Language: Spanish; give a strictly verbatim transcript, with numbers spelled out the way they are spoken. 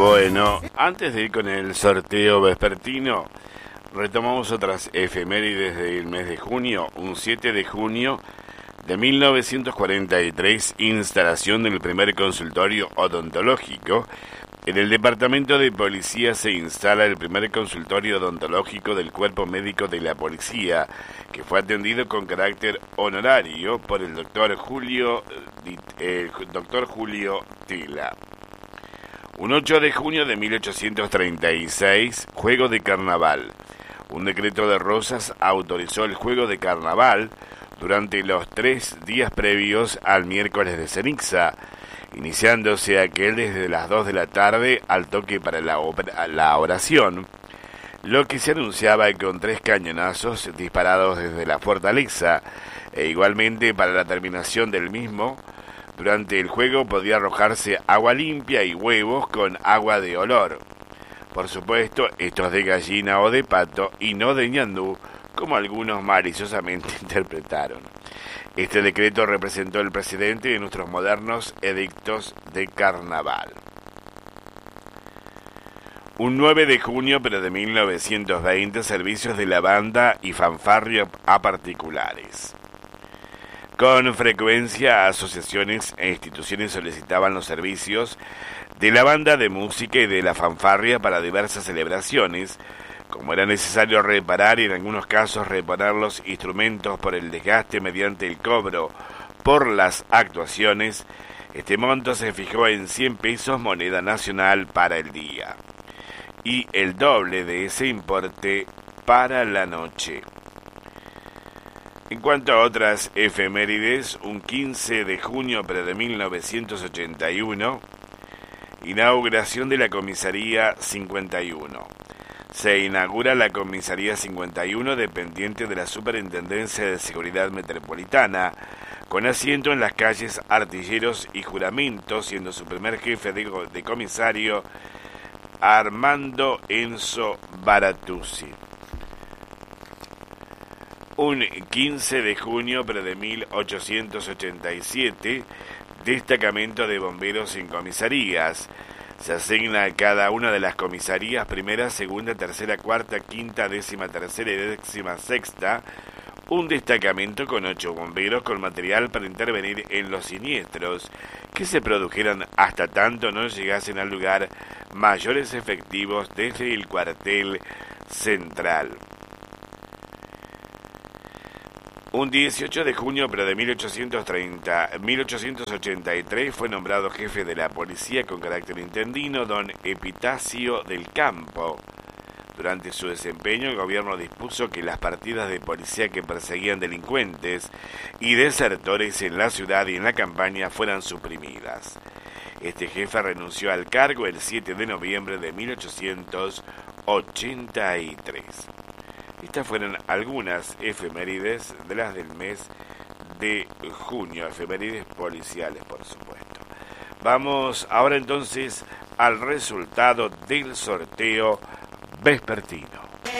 Bueno, antes de ir con el sorteo vespertino, retomamos otras efemérides del mes de junio. Un siete de junio de mil novecientos cuarenta y tres, instalación del primer consultorio odontológico. En el departamento de policía se instala el primer consultorio odontológico del cuerpo médico de la policía, que fue atendido con carácter honorario por el doctor Julio, eh, doctor Julio Tila. Un ocho de junio de mil ochocientos treinta y seis, juego de carnaval. Un decreto de Rosas autorizó el juego de carnaval durante los tres días previos al miércoles de ceniza, iniciándose aquel desde las dos de la tarde al toque para la, la oración, lo que se anunciaba con tres cañonazos disparados desde la fortaleza, e igualmente para la terminación del mismo. Durante el juego podía arrojarse agua limpia y huevos con agua de olor. Por supuesto, estos de gallina o de pato y no de ñandú, como algunos maliciosamente interpretaron. Este decreto representó el precedente de nuestros modernos edictos de carnaval. Un nueve de junio, pero de mil novecientos veinte, servicios de la banda y fanfarria a particulares. Con frecuencia, asociaciones e instituciones solicitaban los servicios de la banda de música y de la fanfarria para diversas celebraciones, como era necesario reparar y en algunos casos reparar los instrumentos por el desgaste mediante el cobro por las actuaciones. Este monto se fijó en cien pesos moneda nacional para el día y el doble de ese importe para la noche. En cuanto a otras efemérides, un quince de junio pero de mil novecientos ochenta y uno, inauguración de la Comisaría cincuenta y uno. Se inaugura la Comisaría cincuenta y uno, dependiente de la Superintendencia de Seguridad Metropolitana, con asiento en las calles Artilleros y Juramento, siendo su primer jefe de, de comisario Armando Enzo Baratuzzi. Un quince de junio, pero de mil ochocientos ochenta y siete, destacamento de bomberos en comisarías. Se asigna a cada una de las comisarías, primera, segunda, tercera, cuarta, quinta, décima tercera y décima sexta, un destacamento con ocho bomberos con material para intervenir en los siniestros que se produjeran hasta tanto no llegasen al lugar mayores efectivos desde el cuartel central. Un dieciocho de junio, pero de mil ochocientos treinta, mil ochocientos ochenta y tres, fue nombrado jefe de la policía con carácter intendino don Epitacio del Campo. Durante su desempeño, el gobierno dispuso que las partidas de policía que perseguían delincuentes y desertores en la ciudad y en la campaña fueran suprimidas. Este jefe renunció al cargo el siete de noviembre de mil ochocientos ochenta y tres. Estas fueron algunas efemérides de las del mes de junio, efemérides policiales, por supuesto. Vamos ahora entonces al resultado del sorteo vespertino.